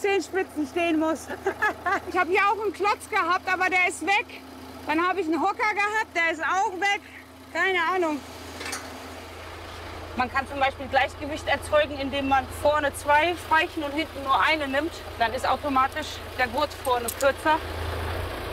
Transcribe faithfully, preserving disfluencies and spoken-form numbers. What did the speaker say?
Zehenspitzen stehen muss. Ich habe hier auch einen Klotz gehabt, aber der ist weg. Dann habe ich einen Hocker gehabt, der ist auch weg. Keine Ahnung. Man kann zum Beispiel Gleichgewicht erzeugen, indem man vorne zwei Speichen und hinten nur eine nimmt. Dann ist automatisch der Gurt vorne kürzer.